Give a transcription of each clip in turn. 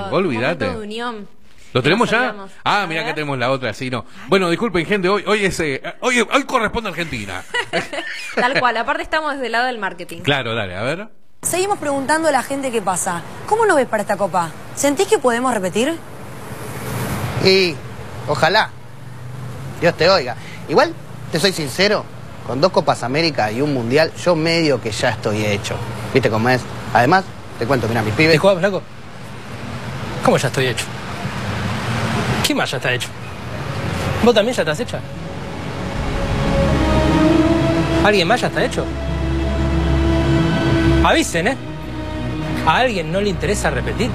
olvídate. Momento de unión. ¿Lo tenemos ya? Hablamos. Ah, mirá que tenemos la otra, sí, no. Bueno, disculpen, gente, hoy corresponde a Argentina. Tal cual, aparte estamos desde el lado del marketing. Claro, dale, a ver. Seguimos preguntando a la gente qué pasa. ¿Cómo lo ves para esta copa? ¿Sentís que podemos repetir? Y ojalá. Dios te oiga. Igual, te soy sincero, con 2 Copas América y un Mundial, yo medio que ya estoy hecho. ¿Viste cómo es? Además, te cuento, mira, mis pibes... ¿Te jugás, flaco? ¿Cómo ya estoy hecho? ¿Quién más ya está hecho? ¿Vos también ya estás hecha? ¿Alguien más ya está hecho? Avisen, ¿eh? ¿A alguien no le interesa repetir?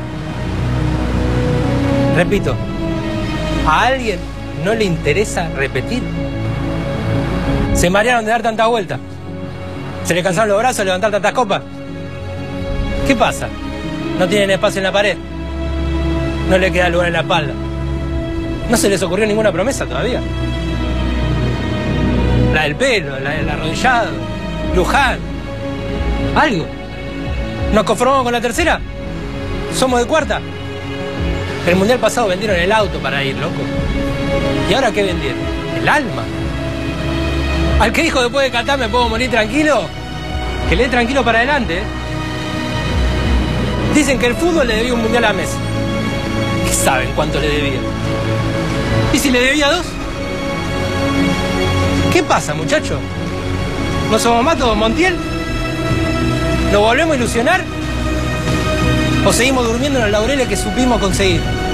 Repito, ¿a alguien no le interesa repetir? ¿Se marearon de dar tanta vuelta? ¿Se le cansaron los brazos de levantar tantas copas? ¿Qué pasa? ¿No tienen espacio en la pared? ¿No le queda lugar en la espalda? ¿No se les ocurrió ninguna promesa todavía? La del pelo, la del arrodillado, Luján. ¿Algo? ¿Nos conformamos con la tercera? ¿Somos de cuarta? El mundial pasado vendieron el auto para ir, loco. ¿Y ahora qué vendieron? El alma. Al que dijo después de Qatar me puedo morir tranquilo, que le dé tranquilo para adelante, ¿eh? Dicen que el fútbol le debía un mundial a Messi. ¿Qué saben cuánto le debía? ¿Y si le debía 2? ¿Qué pasa, muchachos? ¿No somos más todos Montiel? ¿Nos volvemos a ilusionar? ¿O seguimos durmiendo en los laureles que supimos conseguir?